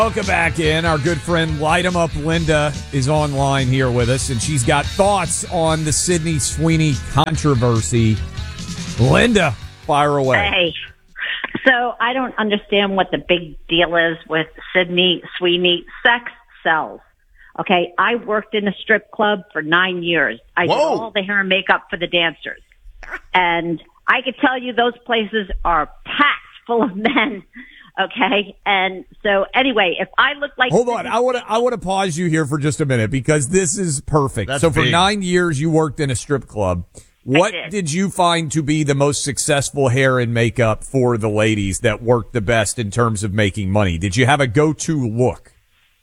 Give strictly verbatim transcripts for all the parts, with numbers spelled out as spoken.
Welcome back in. Our good friend Light 'em Up Linda is online here with us, and she's got thoughts on the Sydney Sweeney controversy. Linda, fire away. Hey, so I don't understand what the big deal is with Sydney Sweeney. Sex sells. Okay, I worked in a strip club for nine years. I Whoa. did all the hair and makeup for the dancers. And I could tell you those places are packed full of men. Okay, and so anyway, if I look like hold on, I want to I want to pause you here for just a minute because this is perfect. That's so for big. nine years, you worked in a strip club. What did. did you find to be the most successful hair and makeup for the ladies that worked the best in terms of making money? Did you have a go-to look?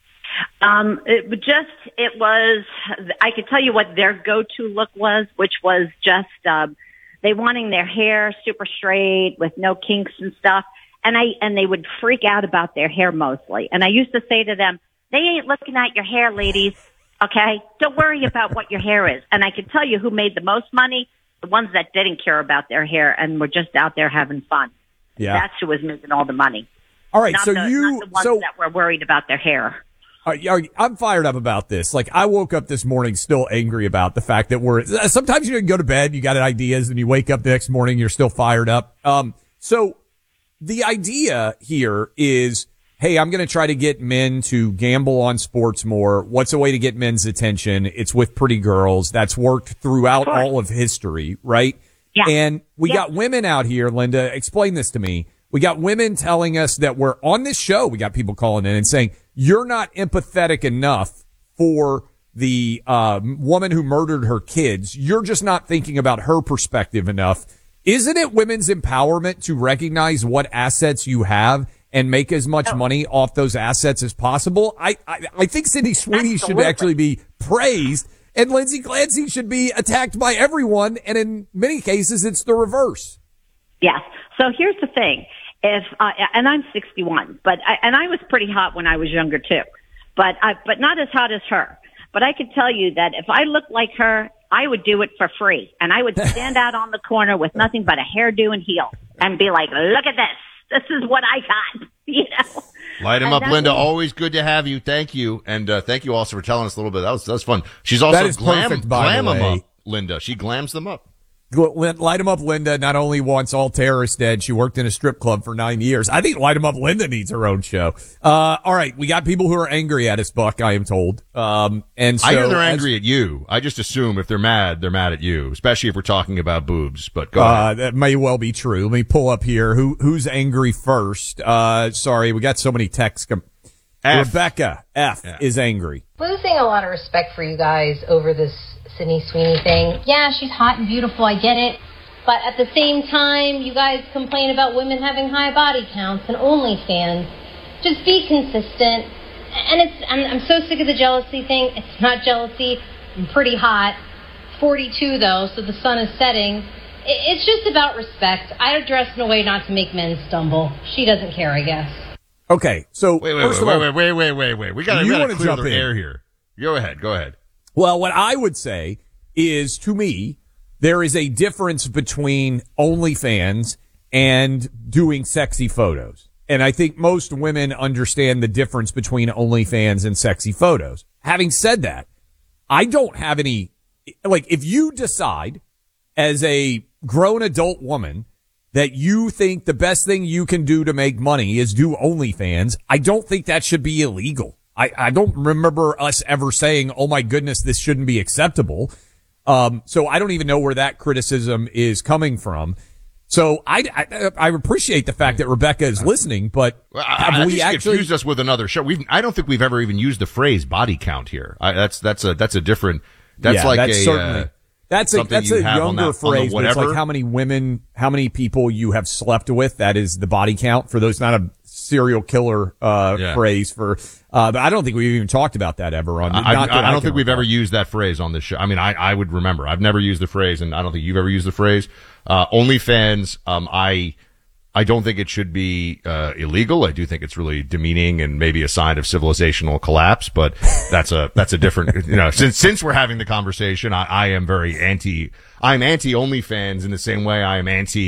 Um, it was just, it was, I could tell you what their go-to look was, which was just, um, they wanting their hair super straight with no kinks and stuff. And I, and they would freak out about their hair mostly. And I used to say to them, they ain't looking at your hair, ladies. Okay. Don't worry about what your hair is. And I could tell you who made the most money, the ones that didn't care about their hair and were just out there having fun. Yeah. That's who was making all the money. All right. Not So the, you, not the ones so that were worried about their hair. All right, all right, I'm fired up about this. Like, I woke up this morning still angry about the fact that we're, sometimes you go to bed, you got ideas, and you wake up the next morning, you're still fired up. Um, so the idea here is, hey, I'm going to try to get men to gamble on sports more. What's a way to get men's attention? It's with pretty girls. That's worked throughout Of course. all of history, right? Yeah. And we Yeah. got women out here, Linda, explain this to me. We got women telling us that we're on this show. We got people calling in and saying, you're not empathetic enough for the uh, woman who murdered her kids. You're just not thinking about her perspective enough. Isn't it women's empowerment to recognize what assets you have and make as much Oh. money off those assets as possible? I, I, I think Sydney Sweeney should Absolutely. actually be praised, and Lindsay Clancy should be attacked by everyone. And in many cases, it's the reverse. Yes. So here's the thing. If uh, and I'm sixty-one, but I, and I was pretty hot when I was younger too, but I, but not as hot as her. But I could tell you that if I looked like her, I would do it for free, and I would stand out on the corner with nothing but a hairdo and heels, and be like, "Look at this! This is what I got." You know. Light 'em And up, that Linda. was- Always good to have you. Thank you. And uh, thank you also for telling us a little bit. That was, that was fun. She's also That is glam, perfect, by glam the 'em way. up, Linda. She glams them up. Light 'em Up Linda not only wants all terrorists dead, she worked in a strip club for nine years. I think Light 'em Up Linda needs her own show. Uh, all right. We got people who are angry at us, Buck, I am told. Um, and so I hear they're as- angry at you. I just assume if they're mad, they're mad at you, especially if we're talking about boobs. But go Uh, ahead. that may well be true. Let me pull up here. Who, who's angry first? Uh, sorry. We got so many texts. Com- F. Rebecca F Yeah. is angry. Losing a lot of respect for you guys over this Sydney Sweeney thing. Yeah, she's hot and beautiful, I get it. But at the same time, you guys complain about women having high body counts and OnlyFans. Just be consistent. And it's I'm, I'm so sick of the jealousy thing. It's not jealousy. I'm pretty hot. forty-two though, so the sun is setting. It, it's just about respect. I dress in a way not to make men stumble. She doesn't care, I guess. Okay. So Wait, wait, first wait, of all, wait, wait, wait, wait, wait. We gotta, You we gotta wanna clear jump the in. air here. Go ahead. Go ahead. well, what I would say is, to me, there is a difference between OnlyFans and doing sexy photos. And I think most women understand the difference between OnlyFans and sexy photos. Having said that, I don't have any, like, if you decide as a grown adult woman that you think the best thing you can do to make money is do OnlyFans, I don't think that should be illegal. I, I don't remember us ever saying, oh my goodness, this shouldn't be acceptable. Um, so I don't even know where that criticism is coming from. So I, I, I appreciate the fact that Rebecca is listening, but Well, I, have I we just actually confused us with another show. We've, I don't think we've ever even used the phrase body count here. I, that's, that's a, that's a different, that's yeah, like that's a, certainly, uh, that's a, something that's you a have on younger that- on the phrase, but it's like whatever. how many women, how many people you have slept with. That is the body count for those, not a serial killer, uh, Yeah. phrase for, uh, but I don't think we've even talked about that ever on, I, not I, that I don't can think we've recall. ever used that phrase on this show. I mean, I, I would remember. I've never used the phrase, and I don't think you've ever used the phrase. Uh, OnlyFans, um, I, I don't think it should be, uh, illegal. I do think it's really demeaning and maybe a sign of civilizational collapse, but that's a, that's a different, you know, since, since we're having the conversation, I, I am very anti, I'm anti OnlyFans in the same way I am anti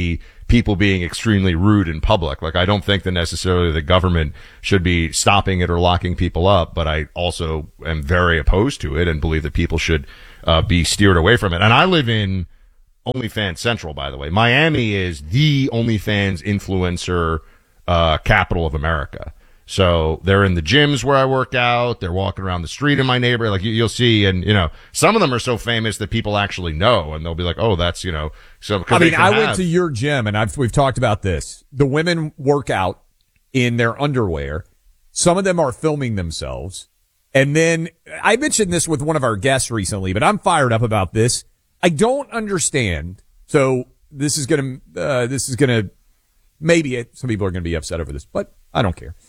people being extremely rude in public. Like, I don't think that necessarily the government should be stopping it or locking people up, but I also am very opposed to it and believe that people should uh, be steered away from it. And I live in OnlyFans Central, by the way. Miami is the OnlyFans influencer uh capital of America. So they're in the gyms where I work out. They're walking around the street in my neighborhood. Like you, you'll see, and you know, some of them are so famous that people actually know, and they'll be like, "Oh, that's you know." So I mean, I have, went to your gym, and I've we've talked about this. The women work out in their underwear. Some of them are filming themselves, and then I mentioned this with one of our guests recently, but I'm fired up about this. I don't understand. So this is gonna, uh, this is gonna, maybe it, some people are gonna be upset over this, but I don't care.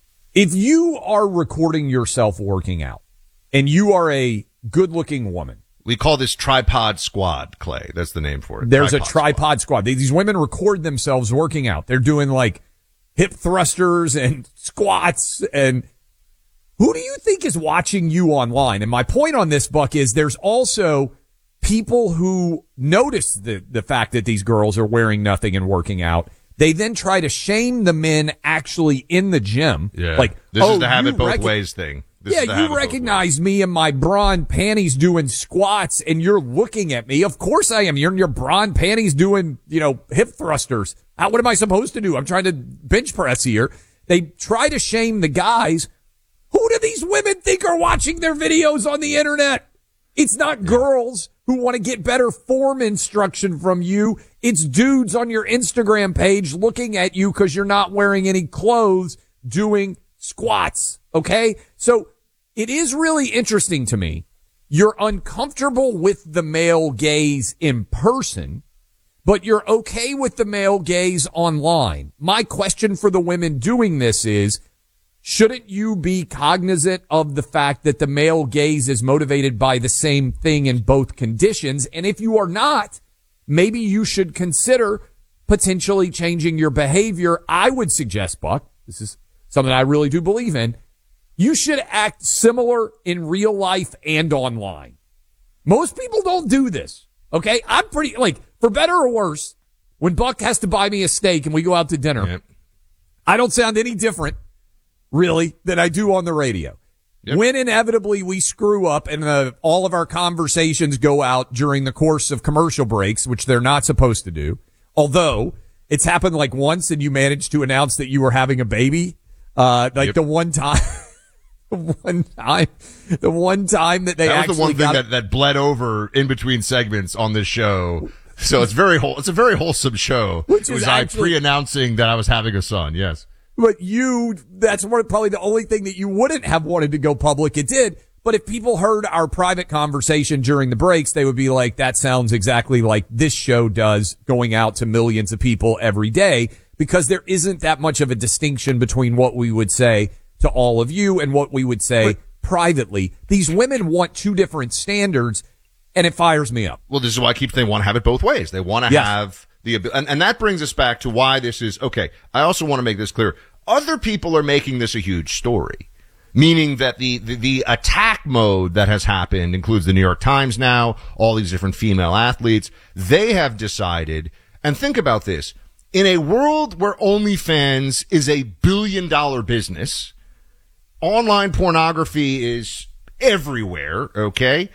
If you are recording yourself working out and you are a good looking woman, we call this tripod squad, Clay. That's the name for it. There's tripod a tripod squad. squad. These women record themselves working out. They're doing like hip thrusters and squats. And who do you think is watching you online? And my point on this, Buck, is there's also people who notice the, the fact that these girls are wearing nothing and working out. They then try to shame the men actually in the gym. Yeah. Like, this oh, is the have you it both rec- ways thing. This yeah, is the have you it recognize me in my brawn panties doing squats and you're looking at me. Of course I am. You're in your brawn panties doing, you know, hip thrusters. How, what am I supposed to do? I'm trying to bench press here. They try to shame the guys. Who do these women think are watching their videos on the internet? It's not girls who want to get better form instruction from you. It's dudes on your Instagram page looking at you because you're not wearing any clothes doing squats. Okay? So it is really interesting to me. You're uncomfortable with the male gaze in person, but you're okay with the male gaze online. My question for the women doing this is, shouldn't you be cognizant of the fact that the male gaze is motivated by the same thing in both conditions? And if you are not, maybe you should consider potentially changing your behavior. I would suggest, Buck, this is something I really do believe in, you should act similar in real life and online. Most people don't do this, okay? I'm pretty, like, for better or worse, when Buck has to buy me a steak and we go out to dinner, Yep. I don't sound any different, really, than I do on the radio. Yep. When inevitably we screw up and uh, all of our conversations go out during the course of commercial breaks, which they're not supposed to do, although it's happened like once and you managed to announce that you were having a baby, uh, like Yep. the one time, the one time, the one time that they That actually was the one thing got, that, that bled over in between segments on this show. So it's very whole, it's a very wholesome show. Which it was is I actually- pre-announcing that I was having a son. Yes. But you, that's one, probably the only thing that you wouldn't have wanted to go public. It did. But if people heard our private conversation during the breaks, they would be like, that sounds exactly like this show does, going out to millions of people every day, because there isn't that much of a distinction between what we would say to all of you and what we would say But, privately. These women want two different standards, and it fires me up. Well, this is why I keep, they want to have it both ways. They want to Yes. have the, abi- and, and that brings us back to why this is, okay, I also want to make this clear. Other people are making this a huge story, meaning that the, the, the attack mode that has happened includes the New York Times now, all these different female athletes. They have decided, and think about this, in a world where OnlyFans is a billion dollar business, online pornography is everywhere, okay?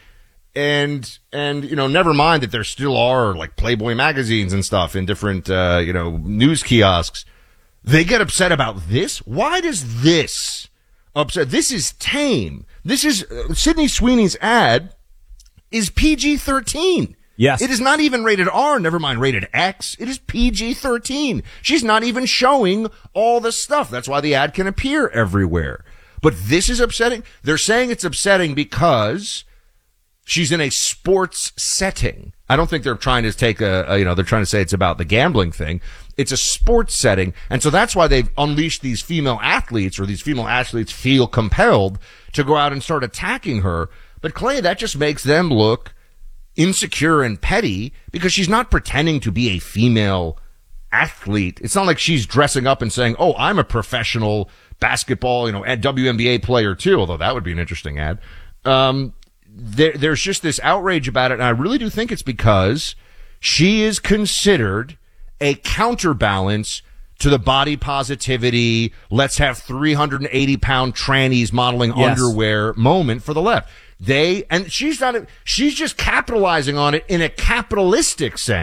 And, and, you know, never mind that there still are like Playboy magazines and stuff in different, uh, you know, news kiosks. They get upset about this? Why does this upset? This is tame. This is, uh, Sydney Sweeney's ad is P G thirteen. Yes. It is not even rated R, never mind rated X. It is P G thirteen. She's not even showing all the stuff. That's why the ad can appear everywhere. But this is upsetting. They're saying it's upsetting because she's in a sports setting. I don't think they're trying to take a, a, you know, they're trying to say it's about the gambling thing. It's a sports setting. And so that's why they've unleashed these female athletes, or these female athletes feel compelled to go out and start attacking her. But Clay, that just makes them look insecure and petty, because she's not pretending to be a female athlete. It's not like she's dressing up and saying, oh, I'm a professional basketball, you know, W N B A player too, although that would be an interesting ad. Um, there, there's just this outrage about it. And I really do think it's because she is considered a counterbalance to the body positivity, let's have three hundred eighty pound trannies modeling Yes. underwear moment for the left. They, and she's not, a, she's just capitalizing on it in a capitalistic sense.